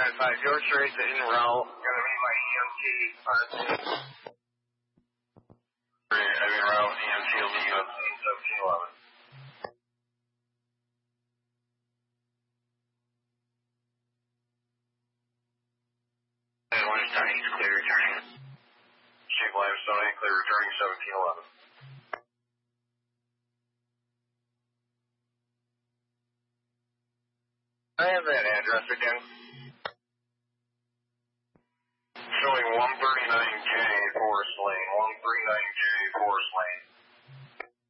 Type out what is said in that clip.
5, George Straits en route. Gonna be my EMT. Heavy route, EMT will be up 1711. And when it's turning, it's clear returning. Shape limestone, clear returning 1711. I have that address again. Showing 139J Forest Lane, 139J Forest Lane.